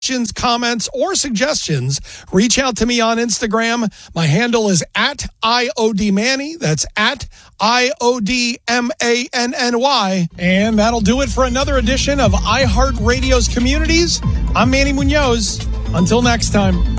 comments, or suggestions, reach out to me on Instagram. My handle is at IODManny. That's at IODMANNY. And that'll do it for another edition of iHeartRadio's Communities. I'm Manny Munoz. Until next time.